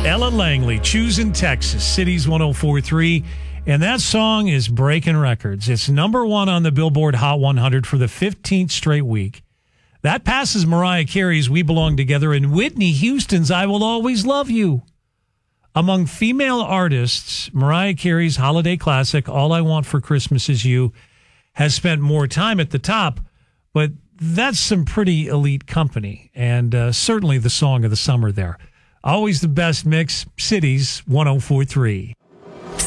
Ella Langley, Choosing Texas, Cities 104.3. And that song is breaking records. It's number one on the Billboard Hot 100 for the 15th straight week. That passes Mariah Carey's We Belong Together and Whitney Houston's I Will Always Love You. Among female artists, Mariah Carey's holiday classic, All I Want for Christmas Is You, has spent more time at the top, but that's some pretty elite company, and certainly the song of the summer there. Always the best mix, Cities 104.3.